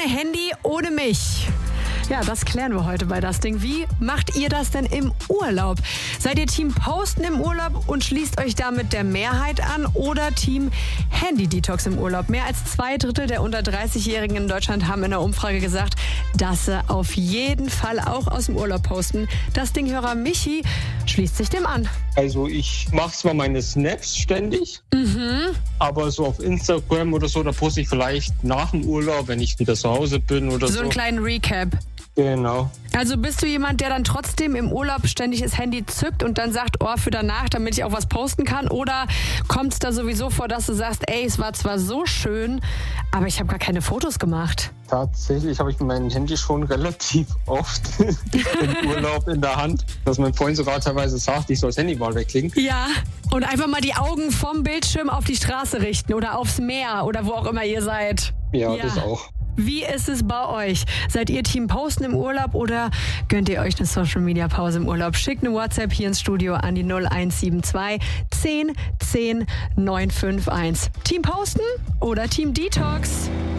ohne Handy, ohne mich. Ja, das klären wir heute bei Das Ding. Wie macht ihr das denn im Urlaub? Seid ihr Team Posten im Urlaub und schließt euch damit der Mehrheit an oder Team Handy-Detox im Urlaub? Mehr als 2/3 der unter 30-Jährigen in Deutschland haben in der Umfrage gesagt, dass sie auf jeden Fall auch aus dem Urlaub posten. Das Ding-Hörer Michi schließt sich dem an. Also ich mache zwar meine Snaps ständig, aber so auf Instagram oder so, da poste ich vielleicht nach dem Urlaub, wenn ich wieder zu Hause bin oder so. So einen kleinen Recap. Genau. Also bist du jemand, der dann trotzdem im Urlaub ständig das Handy zückt und dann sagt, für danach, damit ich auch was posten kann? Oder kommt es da sowieso vor, dass du sagst, es war zwar so schön, aber ich habe gar keine Fotos gemacht? Tatsächlich habe ich mein Handy schon relativ oft im Urlaub in der Hand, dass mein Freund sogar teilweise sagt, ich soll das Handy mal weglegen. Ja, und einfach mal die Augen vom Bildschirm auf die Straße richten oder aufs Meer oder wo auch immer ihr seid. Ja, das auch. Wie ist es bei euch? Seid ihr Team Posten im Urlaub oder gönnt ihr euch eine Social-Media-Pause im Urlaub? Schickt eine WhatsApp hier ins Studio an die 0172 10 10 951. Team Posten oder Team Detox?